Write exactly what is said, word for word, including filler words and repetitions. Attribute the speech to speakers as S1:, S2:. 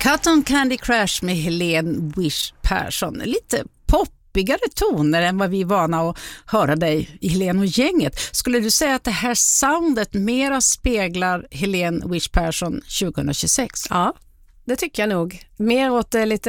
S1: Cotton Candy Crash med Helene Wish Persson. Lite poppigare toner än vad vi är vana att höra dig i Helene och gänget. Skulle du säga att det här soundet mera speglar Helene Wish Persson tjugohundratjugosex?
S2: Ja, det tycker jag nog. Mer åt det lite